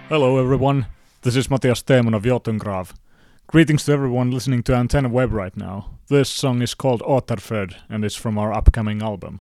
Hello everyone, this is Matthias Teeman of Jotungrav. Greetings to everyone listening to Antenna Web right now. This song is called Återfödd and it's from our upcoming album.